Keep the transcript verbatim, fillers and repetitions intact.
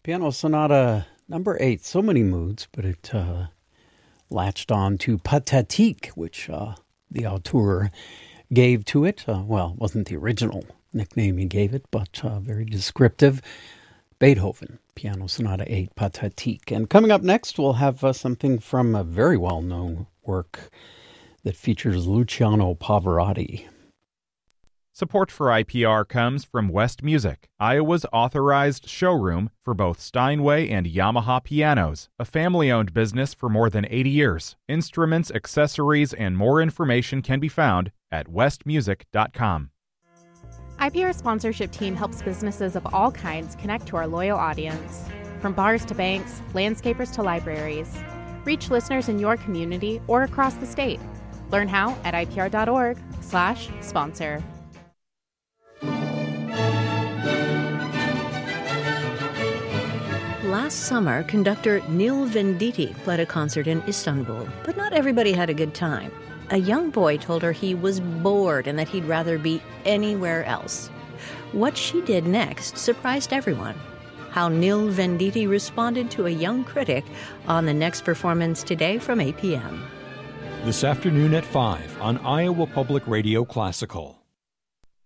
Piano Sonata number eight. So many moods, but it uh, latched on to Pathétique, which uh, the auteur gave to it. Uh, well, it wasn't the original nickname he gave it, but uh, very descriptive. Beethoven, Piano Sonata eight, Pathétique. And coming up next, we'll have uh, something from a very well-known work that features Luciano Pavarotti. Support for I P R comes from West Music, Iowa's authorized showroom for both Steinway and Yamaha pianos, a family-owned business for more than eighty years. Instruments, accessories, and more information can be found at west music dot com. I P R sponsorship team helps businesses of all kinds connect to our loyal audience. From bars to banks, landscapers to libraries. Reach listeners in your community or across the state. Learn how at I P R dot org slash sponsor. Last summer, conductor Neil Venditti played a concert in Istanbul, but not everybody had a good time. A young boy told her he was bored and that he'd rather be anywhere else. What she did next surprised everyone. How Neil Venditti responded to a young critic on the next performance today from eight p.m. This afternoon at five on Iowa Public Radio Classical.